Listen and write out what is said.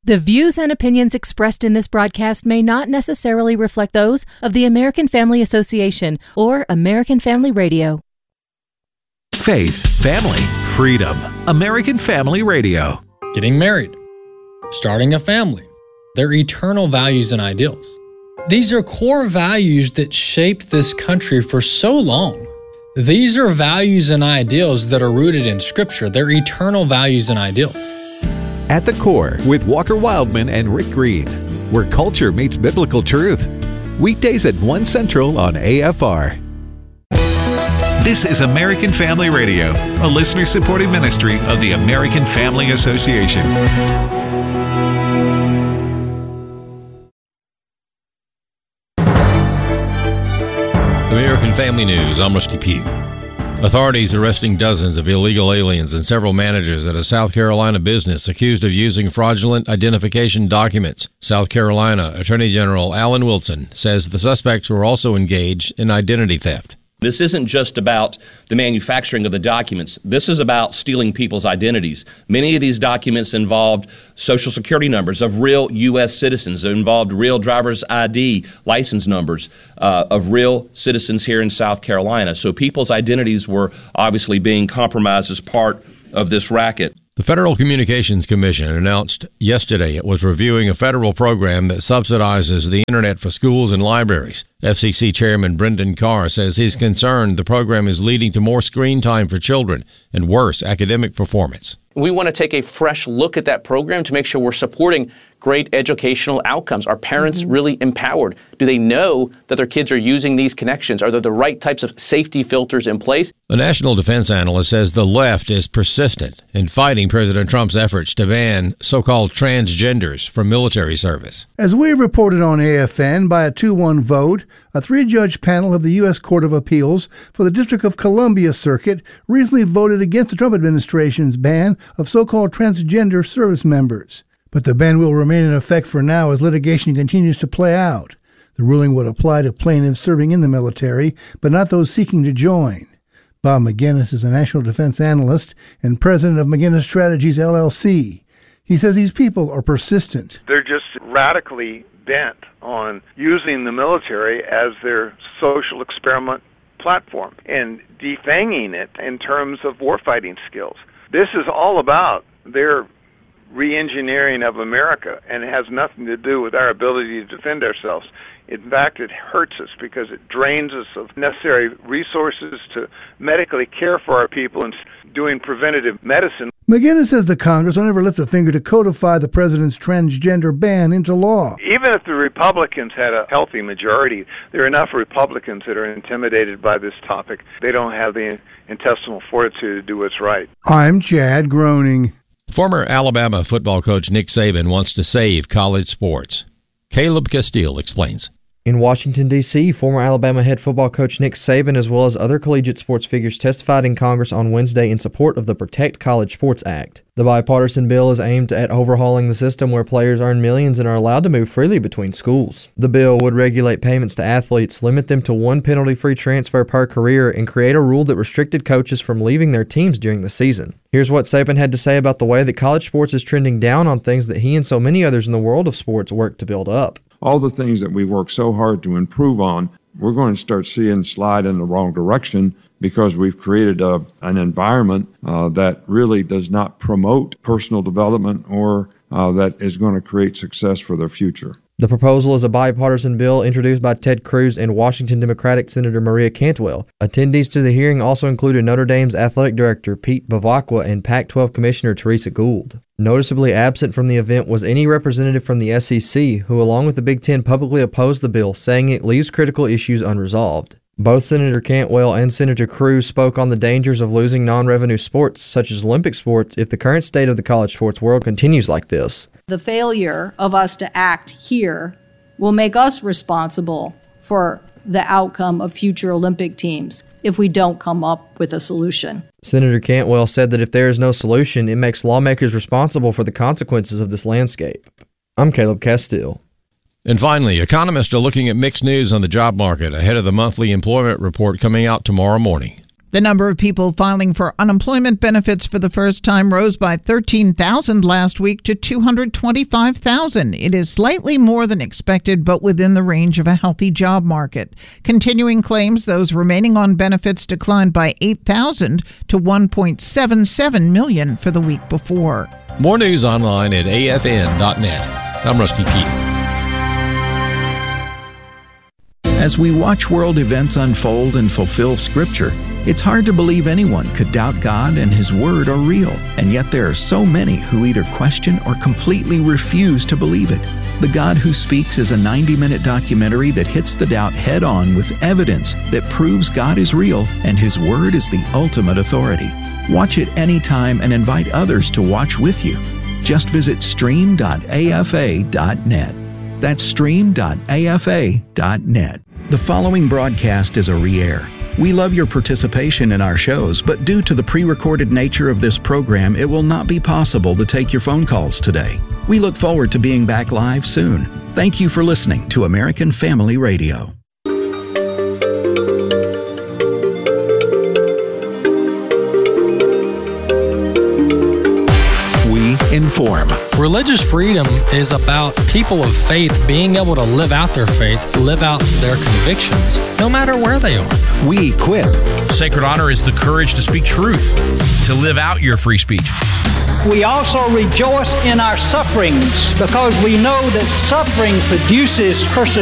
The views and opinions expressed in this broadcast may not necessarily reflect those of the American Family Association or American Family Radio. Faith, family, freedom. American Family Radio. Getting married, starting a family, their eternal values and ideals. These are core values that shaped this country for so long. These are values and ideals that are rooted in Scripture. They're eternal values and ideals. At the Core with Walker Wildman and Rick Green, where culture meets biblical truth. Weekdays at 1 Central on AFR. This is American Family Radio, a listener-supported ministry of the American Family Association. American Family News, I'm Rusty Pugh. Authorities arresting dozens of illegal aliens and several managers at a South Carolina business accused of using fraudulent identification documents. South Carolina Attorney General Alan Wilson says the suspects were also engaged in identity theft. This isn't just about the manufacturing of the documents. This is about stealing people's identities. Many of these documents involved social security numbers of real U.S. citizens. It involved real driver's ID license numbers of real citizens here in South Carolina. So people's identities were obviously being compromised as part of this racket. The Federal Communications Commission announced yesterday it was reviewing a federal program that subsidizes the internet for schools and libraries. FCC Chairman Brendan Carr says he's concerned the program is leading to more screen time for children and worse academic performance. We want to take a fresh look at that program to make sure we're supporting great educational outcomes. Are parents really empowered? Do they know that their kids are using these connections? Are there the right types of safety filters in place? The national defense analyst says the left is persistent in fighting President Trump's efforts to ban so-called transgenders from military service. As we reported on AFN, by a 2-1 vote, a 3-judge panel of the U.S. Court of Appeals for the District of Columbia Circuit recently voted against the Trump administration's ban of so-called transgender service members. But the ban will remain in effect for now as litigation continues to play out. The ruling would apply to plaintiffs serving in the military, but not those seeking to join. Bob McGinnis is a national defense analyst and president of McGinnis Strategies, LLC. He says these people are persistent. They're just radically bent on using the military as their social experiment platform and defanging it in terms of warfighting skills. This is all about their re-engineering of America, and it has nothing to do with our ability to defend ourselves. In fact, it hurts us because it drains us of necessary resources to medically care for our people and doing preventative medicine. McGinnis says the Congress will never lift a finger to codify the president's transgender ban into law. Even if the Republicans had a healthy majority, there are enough Republicans that are intimidated by this topic. They don't have the intestinal fortitude to do what's right. I'm Chad Groening. Former Alabama football coach Nick Saban wants to save college sports. Caleb Castile explains. In Washington, D.C., former Alabama head football coach Nick Saban, as well as other collegiate sports figures, testified in Congress on Wednesday in support of the Protect College Sports Act. The bipartisan bill is aimed at overhauling the system where players earn millions and are allowed to move freely between schools. The bill would regulate payments to athletes, limit them to one penalty-free transfer per career, and create a rule that restricted coaches from leaving their teams during the season. Here's what Saban had to say about the way that college sports is trending down on things that he and so many others in the world of sports work to build up. All the things that we work so hard to improve on, we're going to start seeing slide in the wrong direction because we've created an environment that really does not promote personal development or that is going to create success for their future. The proposal is a bipartisan bill introduced by Ted Cruz and Washington Democratic Senator Maria Cantwell. Attendees to the hearing also included Notre Dame's athletic director Pete Bavacqua and Pac-12 Commissioner Teresa Gould. Noticeably absent from the event was any representative from the SEC, who along with the Big Ten publicly opposed the bill, saying it leaves critical issues unresolved. Both Senator Cantwell and Senator Cruz spoke on the dangers of losing non-revenue sports, such as Olympic sports, if the current state of the college sports world continues like this. The failure of us to act here will make us responsible for the outcome of future Olympic teams if we don't come up with a solution. Senator Cantwell said that if there is no solution, it makes lawmakers responsible for the consequences of this landscape. I'm Caleb Castile. And finally, economists are looking at mixed news on the job market ahead of the monthly employment report coming out tomorrow morning. The number of people filing for unemployment benefits for the first time rose by 13,000 last week to 225,000. It is slightly more than expected, but within the range of a healthy job market. Continuing claims, those remaining on benefits declined by 8,000 to 1.77 million for the week before. More news online at afn.net. I'm Rusty Pugh. As we watch world events unfold and fulfill Scripture, it's hard to believe anyone could doubt God and His Word are real, and yet there are so many who either question or completely refuse to believe it. The God Who Speaks is a 90-minute documentary that hits the doubt head-on with evidence that proves God is real and His Word is the ultimate authority. Watch it anytime and invite others to watch with you. Just visit stream.afa.net. That's stream.afa.net. The following broadcast is a re-air. We love your participation in our shows, but due to the pre-recorded nature of this program, it will not be possible to take your phone calls today. We look forward to being back live soon. Thank you for listening to American Family Radio. We inform. Religious freedom is about people of faith being able to live out their faith, live out their convictions, no matter where they are. We equip. Sacred honor is the courage to speak truth, to live out your free speech. We also rejoice in our sufferings because we know that suffering produces perseverance.